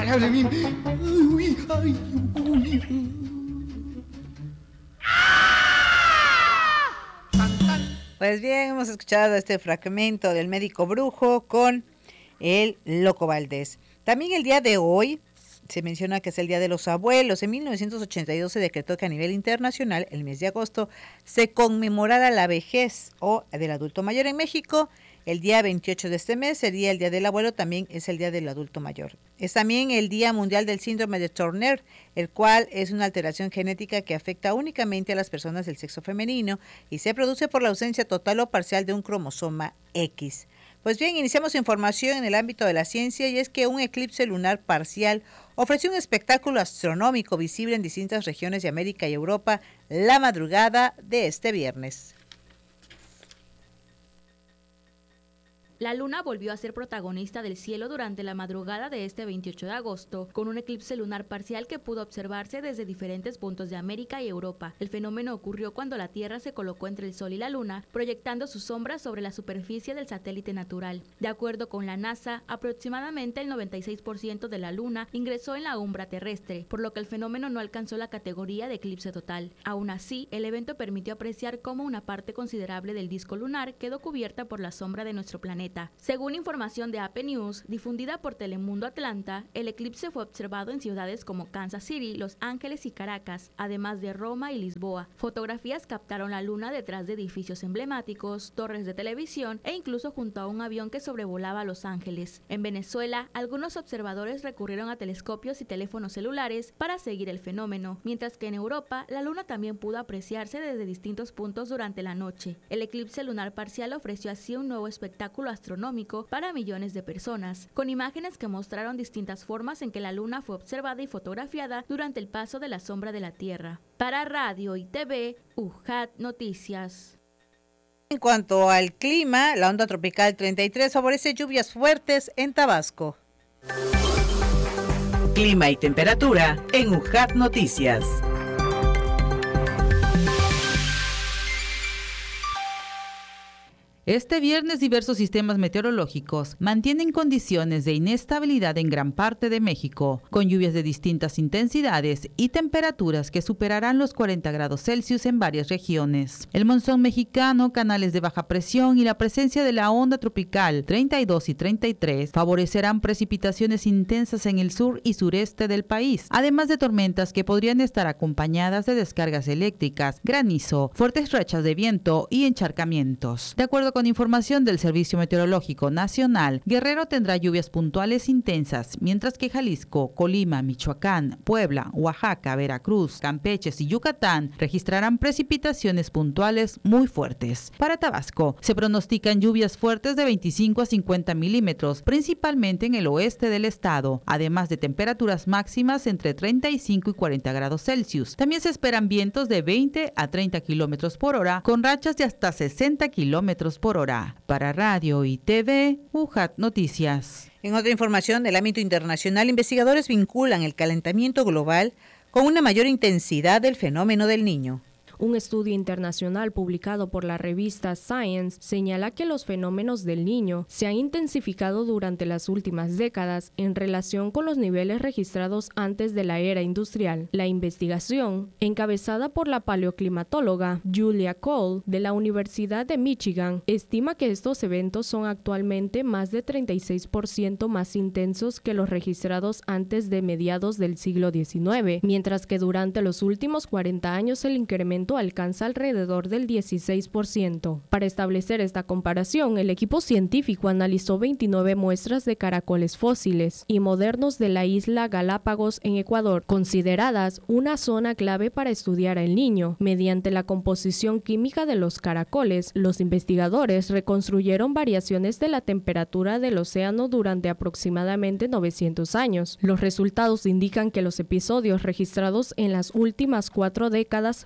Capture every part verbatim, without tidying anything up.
Pues bien, hemos escuchado este fragmento del Médico Brujo con el Loco Valdés. También el día de hoy se menciona que es el Día de los Abuelos. En mil novecientos ochenta y dos se decretó que a nivel internacional, el mes de agosto, se conmemorara la vejez o del adulto mayor en México. El día veintiocho de este mes sería el Día del Abuelo, también es el Día del Adulto Mayor. Es también el Día Mundial del Síndrome de Turner, el cual es una alteración genética que afecta únicamente a las personas del sexo femenino y se produce por la ausencia total o parcial de un cromosoma X. Pues bien, iniciamos información en el ámbito de la ciencia y es que un eclipse lunar parcial ofreció un espectáculo astronómico visible en distintas regiones de América y Europa la madrugada de este viernes. La luna volvió a ser protagonista del cielo durante la madrugada de este veintiocho de agosto, con un eclipse lunar parcial que pudo observarse desde diferentes puntos de América y Europa. El fenómeno ocurrió cuando la Tierra se colocó entre el Sol y la Luna, proyectando su sombra sobre la superficie del satélite natural. De acuerdo con la NASA, aproximadamente el noventa y seis por ciento de la Luna ingresó en la umbra terrestre, por lo que el fenómeno no alcanzó la categoría de eclipse total. Aún así, el evento permitió apreciar cómo una parte considerable del disco lunar quedó cubierta por la sombra de nuestro planeta. Según información de A P News, difundida por Telemundo Atlanta, el eclipse fue observado en ciudades como Kansas City, Los Ángeles y Caracas, además de Roma y Lisboa. Fotografías captaron la luna detrás de edificios emblemáticos, torres de televisión e incluso junto a un avión que sobrevolaba Los Ángeles. En Venezuela, algunos observadores recurrieron a telescopios y teléfonos celulares para seguir el fenómeno, mientras que en Europa, la luna también pudo apreciarse desde distintos puntos durante la noche. El eclipse lunar parcial ofreció así un nuevo espectáculo astronómico para millones de personas, con imágenes que mostraron distintas formas en que la luna fue observada y fotografiada durante el paso de la sombra de la Tierra. Para Radio y T V, U J A T Noticias. En cuanto al clima, la onda tropical treinta y tres favorece lluvias fuertes en Tabasco. Clima y temperatura en U J A T Noticias. Este viernes diversos sistemas meteorológicos mantienen condiciones de inestabilidad en gran parte de México, con lluvias de distintas intensidades y temperaturas que superarán los cuarenta grados Celsius en varias regiones. El monzón mexicano, canales de baja presión y la presencia de la onda tropical treinta y dos y treinta y tres favorecerán precipitaciones intensas en el sur y sureste del país, además de tormentas que podrían estar acompañadas de descargas eléctricas, granizo, fuertes rachas de viento y encharcamientos. De acuerdo con información del Servicio Meteorológico Nacional, Guerrero tendrá lluvias puntuales intensas, mientras que Jalisco, Colima, Michoacán, Puebla, Oaxaca, Veracruz, Campeche y Yucatán registrarán precipitaciones puntuales muy fuertes. Para Tabasco, se pronostican lluvias fuertes de veinticinco a cincuenta milímetros, principalmente en el oeste del estado, además de temperaturas máximas entre treinta y cinco y cuarenta grados Celsius. También se esperan vientos de veinte a treinta kilómetros por hora, con rachas de hasta sesenta kilómetros por hora. Para Radio y T V, U J A T Noticias. En otra información del ámbito internacional, investigadores vinculan el calentamiento global con una mayor intensidad del fenómeno del Niño. Un estudio internacional publicado por la revista Science señala que los fenómenos del Niño se han intensificado durante las últimas décadas en relación con los niveles registrados antes de la era industrial. La investigación, encabezada por la paleoclimatóloga Julia Cole de la Universidad de Michigan, estima que estos eventos son actualmente más de treinta y seis por ciento más intensos que los registrados antes de mediados del siglo diecinueve, mientras que durante los últimos cuarenta años el incremento alcanza alrededor del dieciséis por ciento. Para establecer esta comparación, el equipo científico analizó veintinueve muestras de caracoles fósiles y modernos de la isla Galápagos en Ecuador, consideradas una zona clave para estudiar al Niño. Mediante la composición química de los caracoles, los investigadores reconstruyeron variaciones de la temperatura del océano durante aproximadamente novecientos años. Los resultados indican que los episodios registrados en las últimas cuatro décadas presentan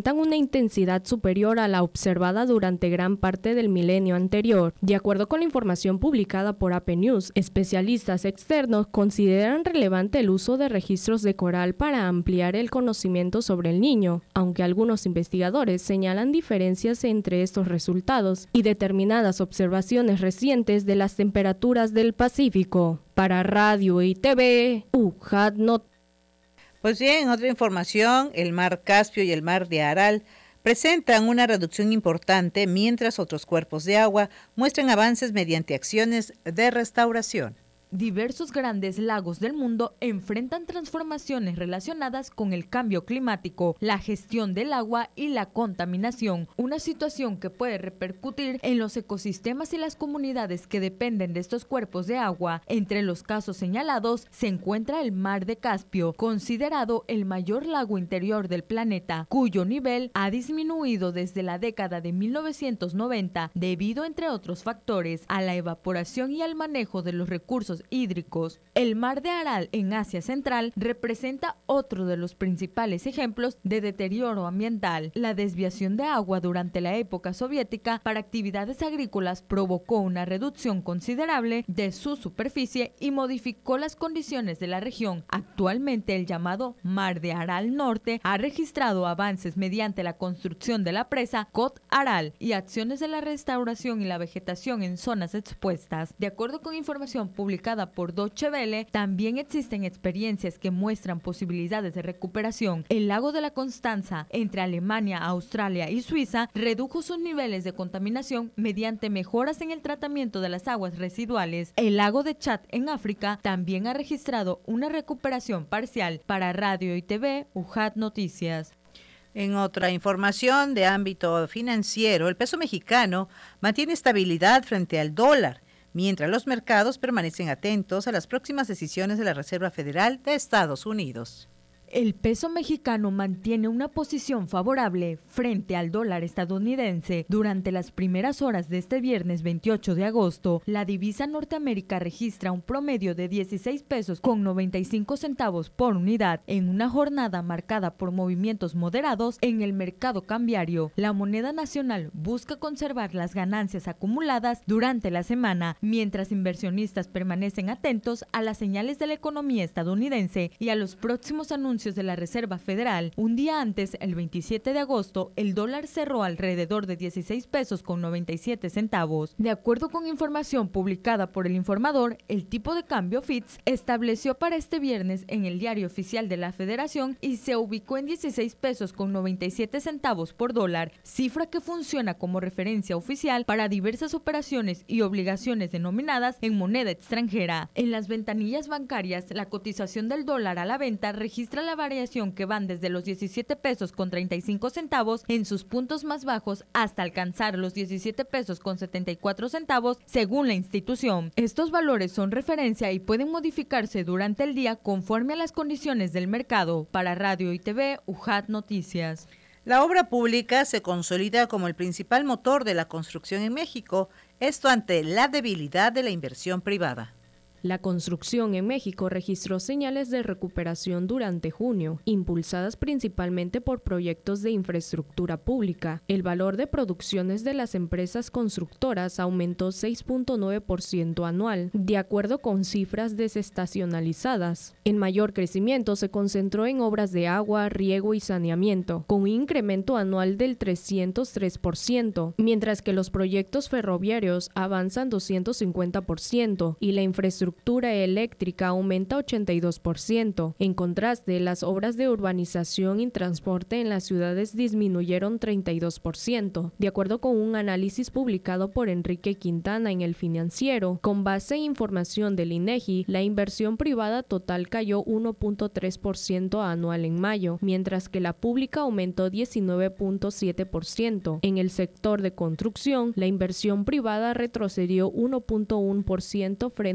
presentan una intensidad superior a la observada durante gran parte del milenio anterior. De acuerdo con la información publicada por A P News, especialistas externos consideran relevante el uso de registros de coral para ampliar el conocimiento sobre el Niño, aunque algunos investigadores señalan diferencias entre estos resultados y determinadas observaciones recientes de las temperaturas del Pacífico. Para Radio y T V, U J A T Noticias. Pues bien, otra información, el mar Caspio y el mar de Aral presentan una reducción importante, mientras otros cuerpos de agua muestran avances mediante acciones de restauración. Diversos grandes lagos del mundo enfrentan transformaciones relacionadas con el cambio climático, la gestión del agua y la contaminación, una situación que puede repercutir en los ecosistemas y las comunidades que dependen de estos cuerpos de agua. Entre los casos señalados se encuentra el mar de Caspio, considerado el mayor lago interior del planeta, cuyo nivel ha disminuido desde la década de mil novecientos noventa debido, entre otros factores, a la evaporación y al manejo de los recursos hídricos. El mar de Aral en Asia Central representa otro de los principales ejemplos de deterioro ambiental. La desviación de agua durante la época soviética para actividades agrícolas provocó una reducción considerable de su superficie y modificó las condiciones de la región. Actualmente, el llamado Mar de Aral Norte ha registrado avances mediante la construcción de la presa Kot Aral y acciones de la restauración y la vegetación en zonas expuestas. De acuerdo con información publicada por Deutsche Welle, también existen experiencias que muestran posibilidades de recuperación. El lago de la Constanza, entre Alemania, Australia y Suiza, redujo sus niveles de contaminación mediante mejoras en el tratamiento de las aguas residuales. El lago de Chad en África también ha registrado una recuperación parcial. Para Radio y T V, U J A T Noticias. En otra información de ámbito financiero, el peso mexicano mantiene estabilidad frente al dólar, mientras los mercados permanecen atentos a las próximas decisiones de la Reserva Federal de Estados Unidos. El peso mexicano mantiene una posición favorable frente al dólar estadounidense. Durante las primeras horas de este viernes veintiocho de agosto, la divisa Norteamérica registra un promedio de dieciséis pesos con noventa y cinco centavos por unidad en una jornada marcada por movimientos moderados en el mercado cambiario. La moneda nacional busca conservar las ganancias acumuladas durante la semana, mientras inversionistas permanecen atentos a las señales de la economía estadounidense y a los próximos anuncios de la Reserva Federal. Un día antes, el veintisiete de agosto, el dólar cerró alrededor de dieciséis pesos con noventa y siete centavos. De acuerdo con información publicada por El Informador, el tipo de cambio F I T S estableció para este viernes en el Diario Oficial de la Federación y se ubicó en dieciséis pesos con noventa y siete centavos por dólar, cifra que funciona como referencia oficial para diversas operaciones y obligaciones denominadas en moneda extranjera. En las ventanillas bancarias, la cotización del dólar a la venta registra la variación que van desde los diecisiete pesos con treinta y cinco centavos en sus puntos más bajos hasta alcanzar los diecisiete pesos con setenta y cuatro centavos según la institución. Estos valores son referencia y pueden modificarse durante el día conforme a las condiciones del mercado. Para Radio y T V, U J A T Noticias. La obra pública se consolida como el principal motor de la construcción en México, esto ante la debilidad de la inversión privada. La construcción en México registró señales de recuperación durante junio, impulsadas principalmente por proyectos de infraestructura pública. El valor de producciones de las empresas constructoras aumentó seis punto nueve por ciento anual, de acuerdo con cifras desestacionalizadas. El mayor crecimiento se concentró en obras de agua, riego y saneamiento, con un incremento anual del trescientos tres por ciento, mientras que los proyectos ferroviarios avanzan doscientos cincuenta por ciento y la infraestructura eléctrica aumenta ochenta y dos por ciento. En contraste, las obras de urbanización y transporte en las ciudades disminuyeron treinta y dos por ciento. De acuerdo con un análisis publicado por Enrique Quintana en El Financiero, con base en información del INEGI, la inversión privada total cayó uno punto tres por ciento anual en mayo, mientras que la pública aumentó diecinueve punto siete por ciento. En el sector de construcción, la inversión privada retrocedió uno punto uno por ciento frente a un crecimiento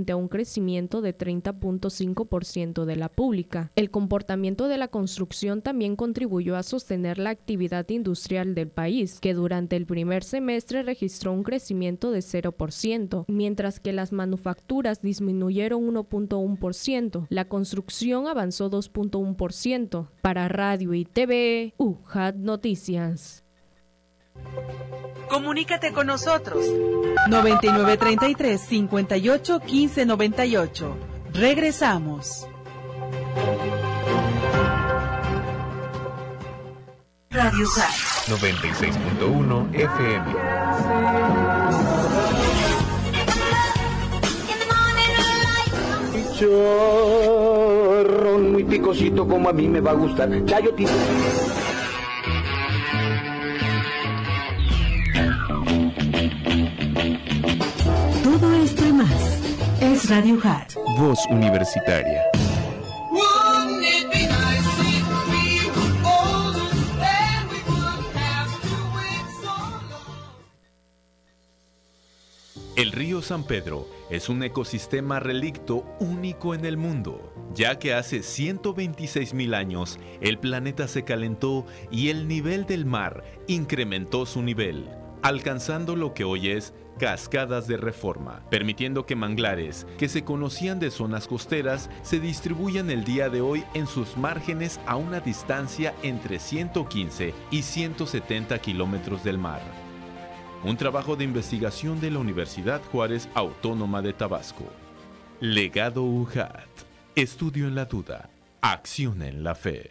crecimiento de treinta punto cinco por ciento de la pública. El comportamiento de la construcción también contribuyó a sostener la actividad industrial del país, que durante el primer semestre registró un crecimiento de cero por ciento, mientras que las manufacturas disminuyeron uno punto uno por ciento. La construcción avanzó dos punto uno por ciento. Para Radio y T V, U J A T Noticias. Comunícate con nosotros. noventa y nueve treinta y tres, cincuenta y ocho, quince noventa y ocho. Regresamos. Radio U J A T noventa y seis punto uno F M. Chorrón muy picosito como a mí me va a gustar. Chayotito. Todo esto y más es Radio U J A T. Voz Universitaria. El río San Pedro es un ecosistema relicto único en el mundo, ya que hace ciento veintiséis mil años el planeta se calentó y el nivel del mar incrementó su nivel, alcanzando lo que hoy es Cascadas de Reforma, permitiendo que manglares que se conocían de zonas costeras se distribuyan el día de hoy en sus márgenes a una distancia entre ciento quince y ciento setenta kilómetros del mar. Un trabajo de investigación de la Universidad Juárez Autónoma de Tabasco. Legado U J A T. Estudio en la duda. Acción en la fe.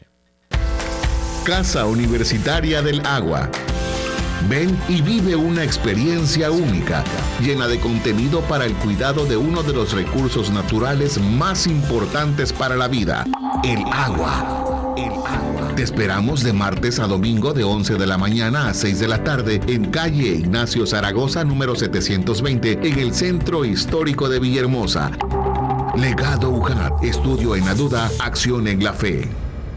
Casa Universitaria del Agua. Ven y vive una experiencia única, llena de contenido para el cuidado de uno de los recursos naturales más importantes para la vida, el agua. El agua. Te esperamos de martes a domingo de once de la mañana a seis de la tarde en calle Ignacio Zaragoza número setecientos veinte en el Centro Histórico de Villahermosa. Legado U J A T. Estudio en la duda, acción en la fe.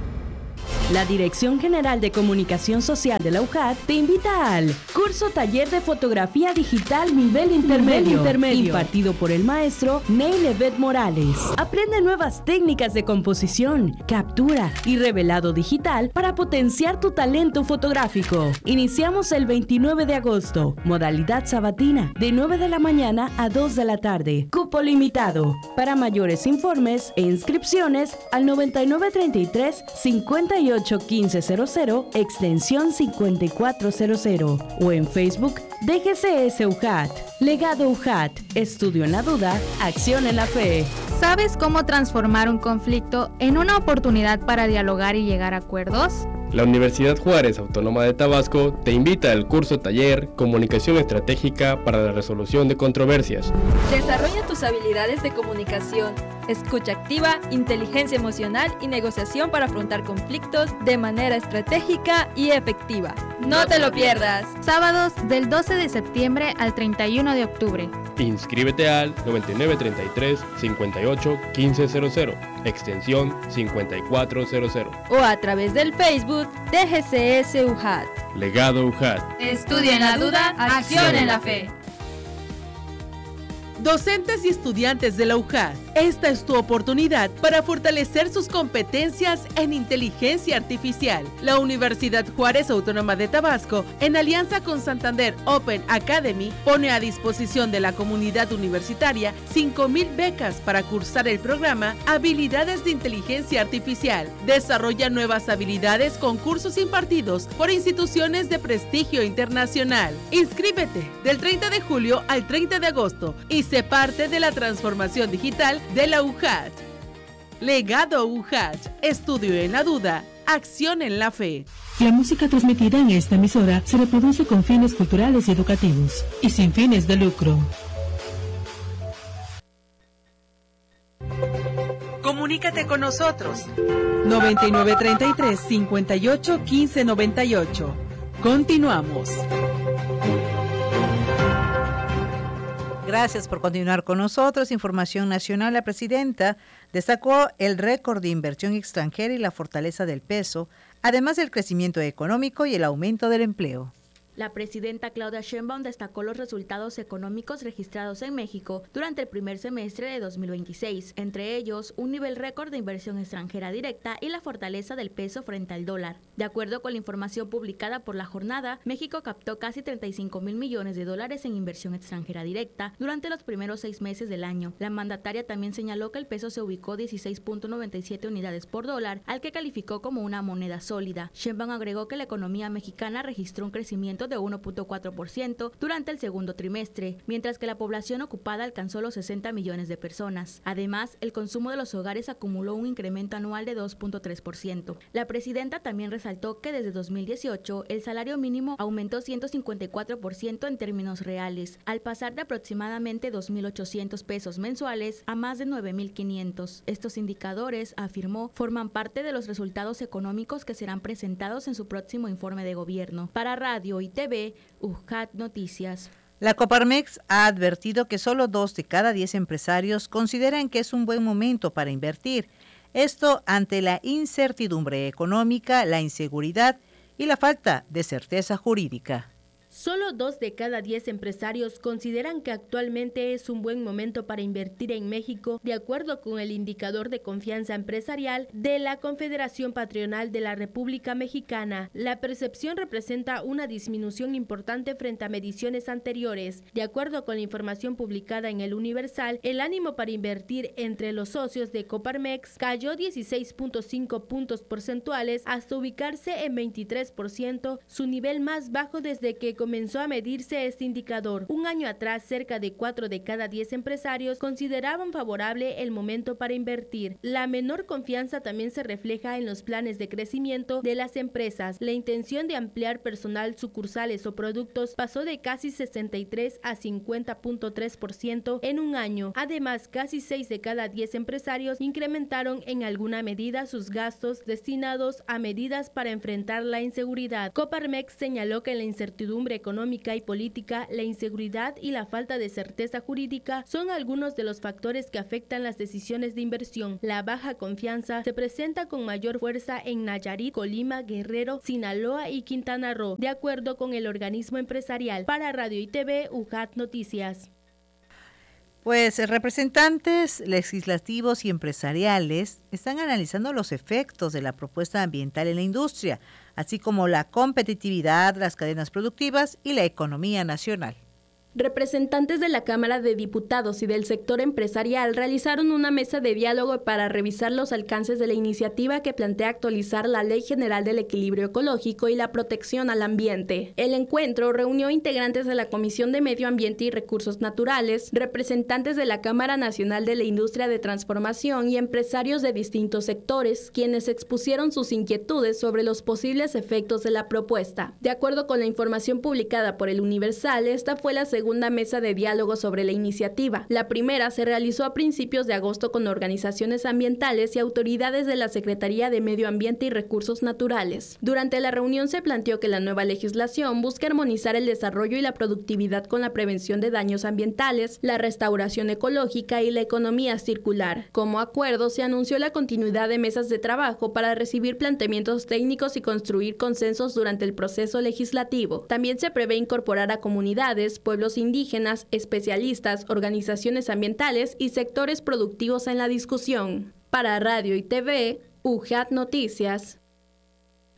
La Dirección General de Comunicación Social de la U J A T te invita al curso Taller de Fotografía Digital Nivel Intermedio, intermedio. impartido por el maestro Neylevet Morales. Aprende nuevas técnicas de composición, captura y revelado digital para potenciar tu talento fotográfico. Iniciamos el veintinueve de agosto, modalidad sabatina, de nueve de la mañana a dos de la tarde. Cupo limitado. Para mayores informes e inscripciones al noventa y nueve treinta y tres, cincuenta y ocho quince cero cero, extensión cincuenta y cuatro cero cero o en Facebook D G C S U J A T. Legado U J A T. Estudio en la duda, acción en la fe. ¿Sabes cómo transformar un conflicto en una oportunidad para dialogar y llegar a acuerdos? La Universidad Juárez Autónoma de Tabasco te invita al curso taller Comunicación Estratégica para la Resolución de Controversias. Desarrolla tus habilidades de comunicación, escucha activa, inteligencia emocional y negociación para afrontar conflictos de manera estratégica y efectiva. ¡No te lo pierdas! Sábados del doce de septiembre al treinta y uno de octubre. Inscríbete al noventa y nueve treinta y tres, cincuenta y ocho quince cero cero, extensión cincuenta y cuatro cero cero. O a través del Facebook D G C S U J A T. Legado U J A T. Estudia en la duda, acción en la fe. Docentes y estudiantes de la U J A T, esta es tu oportunidad para fortalecer sus competencias en inteligencia artificial. La Universidad Juárez Autónoma de Tabasco, en alianza con Santander Open Academy, pone a disposición de la comunidad universitaria cinco mil becas para cursar el programa Habilidades de Inteligencia Artificial. Desarrolla nuevas habilidades con cursos impartidos por instituciones de prestigio internacional. Inscríbete del treinta de julio al treinta de agosto y sé parte de la transformación digital de la U J A T. Legado U J A T. Estudio en la duda, acción en la fe. La música transmitida en esta emisora se reproduce con fines culturales y educativos y sin fines de lucro. Comunícate con nosotros. noventa y nueve treinta y tres, cincuenta y ocho quince noventa y ocho. Continuamos. Gracias por continuar con nosotros. Información nacional. La presidenta destacó el récord de inversión extranjera y la fortaleza del peso, además del crecimiento económico y el aumento del empleo. La presidenta Claudia Sheinbaum destacó los resultados económicos registrados en México durante el primer semestre de dos mil veintiséis, entre ellos un nivel récord de inversión extranjera directa y la fortaleza del peso frente al dólar. De acuerdo con la información publicada por la jornada, México captó casi treinta y cinco mil millones de dólares en inversión extranjera directa durante los primeros seis meses del año. La mandataria también señaló que el peso se ubicó dieciséis punto noventa y siete unidades por dólar, al que calificó como una moneda sólida. Sheinbaum agregó que la economía mexicana registró un crecimiento de uno punto cuatro por ciento durante el segundo trimestre, mientras que la población ocupada alcanzó los sesenta millones de personas. Además, el consumo de los hogares acumuló un incremento anual de dos punto tres por ciento. La presidenta también resaltó que desde dos mil dieciocho el salario mínimo aumentó ciento cincuenta y cuatro por ciento en términos reales, al pasar de aproximadamente dos mil ochocientos pesos mensuales a más de nueve mil quinientos. Estos indicadores, afirmó, forman parte de los resultados económicos que serán presentados en su próximo informe de gobierno. Para Radio y T V, U J A T Noticias. La Coparmex ha advertido que solo dos de cada diez empresarios consideran que es un buen momento para invertir. Esto ante la incertidumbre económica, la inseguridad y la falta de certeza jurídica. Solo dos de cada diez empresarios consideran que actualmente es un buen momento para invertir en México, de acuerdo con el indicador de confianza empresarial de la Confederación Patronal de la República Mexicana. La percepción representa una disminución importante frente a mediciones anteriores. De acuerdo con la información publicada en El Universal, el ánimo para invertir entre los socios de Coparmex cayó dieciséis punto cinco puntos porcentuales hasta ubicarse en veintitrés por ciento, su nivel más bajo desde que comenzó a medirse este indicador. Un año atrás, cerca de cuatro de cada diez empresarios consideraban favorable el momento para invertir. La menor confianza también se refleja en los planes de crecimiento de las empresas. La intención de ampliar personal, sucursales o productos pasó de casi sesenta y tres a cincuenta punto tres por ciento en un año. Además, casi seis de cada diez empresarios incrementaron en alguna medida sus gastos destinados a medidas para enfrentar la inseguridad. Coparmex señaló que la incertidumbre económica y política, la inseguridad y la falta de certeza jurídica son algunos de los factores que afectan las decisiones de inversión. La baja confianza se presenta con mayor fuerza en Nayarit, Colima, Guerrero, Sinaloa y Quintana Roo, de acuerdo con el organismo empresarial. Para Radio y T V, U J A T Noticias. Pues representantes legislativos y empresariales están analizando los efectos de la propuesta ambiental en la industria, así como la competitividad, las cadenas productivas y la economía nacional. Representantes de la Cámara de Diputados y del sector empresarial realizaron una mesa de diálogo para revisar los alcances de la iniciativa que plantea actualizar la Ley General del Equilibrio Ecológico y la Protección al Ambiente. El encuentro reunió integrantes de la Comisión de Medio Ambiente y Recursos Naturales, representantes de la Cámara Nacional de la Industria de Transformación y empresarios de distintos sectores, quienes expusieron sus inquietudes sobre los posibles efectos de la propuesta. De acuerdo con la información publicada por El Universal, esta fue la segunda segunda mesa de diálogo sobre la iniciativa. La primera se realizó a principios de agosto con organizaciones ambientales y autoridades de la Secretaría de Medio Ambiente y Recursos Naturales. Durante la reunión se planteó que la nueva legislación busca armonizar el desarrollo y la productividad con la prevención de daños ambientales, la restauración ecológica y la economía circular. Como acuerdo, se anunció la continuidad de mesas de trabajo para recibir planteamientos técnicos y construir consensos durante el proceso legislativo. También se prevé incorporar a comunidades, pueblos indígenas, especialistas, organizaciones ambientales y sectores productivos en la discusión. Para Radio y T V, U J A T Noticias.